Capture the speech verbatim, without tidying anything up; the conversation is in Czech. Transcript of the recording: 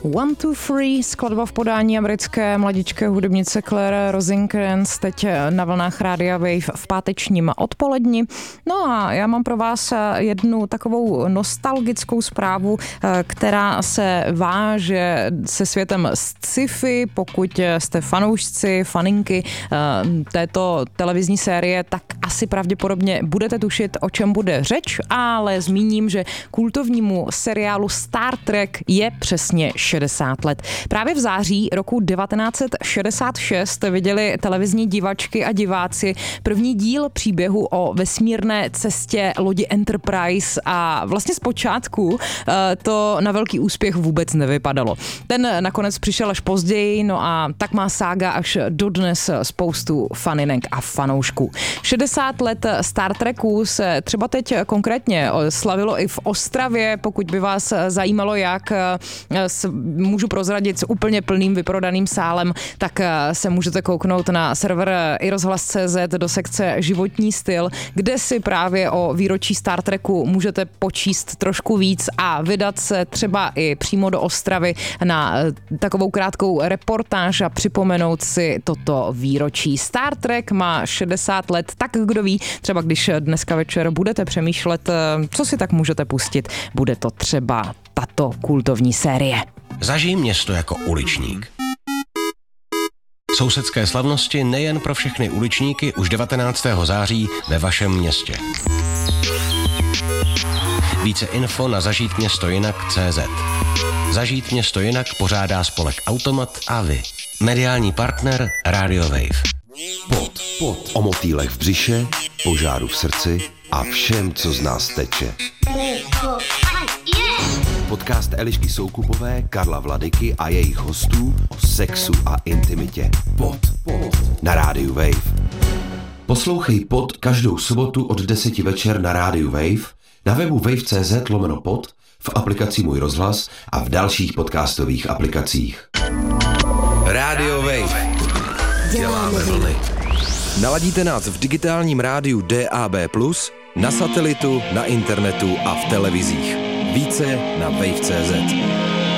One, two, three, skladba v podání americké mladičké hudebnice Claire Rosinkranz, teď na vlnách Rádia Wave v pátečním odpoledni. No a já mám pro vás jednu takovou nostalgickou zprávu, která se váže se světem sci-fi. Pokud jste fanoušci, faninky této televizní série, tak asi pravděpodobně budete tušit, o čem bude řeč, ale zmíním, že kultovnímu seriálu Star Trek je přesně šedesát let. Právě v září roku devatenáct set šedesát šest viděli televizní divačky a diváci první díl příběhu o vesmírné cestě lodi Enterprise a vlastně zpočátku to na velký úspěch vůbec nevypadalo. Ten nakonec přišel až později, no a tak má sága až dodnes spoustu faninek a fanoušků. šedesát let Star Treku se třeba teď konkrétně slavilo i v Ostravě, pokud by vás zajímalo, jak můžu prozradit s úplně plným vyprodaným sálem, tak se můžete kouknout na server iRozhlas tečka cé zet do sekce Životní styl, kde si právě o výročí Star Treku můžete počíst trošku víc a vydat se třeba i přímo do Ostravy na takovou krátkou reportáž a připomenout si toto výročí. Star Trek má šedesát let, tak kdo ví, třeba když dneska večer budete přemýšlet, co si tak můžete pustit, bude to třeba tato kultovní série. Zažij město jako uličník. Sousedské slavnosti nejen pro všechny uličníky už devatenáctého září ve vašem městě. Více info na zažít město jinak tečka cé zet. Zažít město jinak pořádá spolek Automat a vy. Mediální partner Radio Wave. Pod, pod. O motýlech v břiše, požáru v srdci a všem, co z nás teče. Podcast Elišky Soukupové, Karla Vladyky a jejich hostů o sexu a intimitě. Pod, pod. Na rádiu Wave. Poslouchej Pod každou sobotu od deseti večer na rádiu Wave, na webu wave tečka cé zet lomeno pod, v aplikaci Můj rozhlas a v dalších podcastových aplikacích. Rádio Wave. Děláme vlny. Naladíte nás v digitálním rádiu D A B plus, na satelitu, na internetu a v televizích. Více na wave tečka cé zet.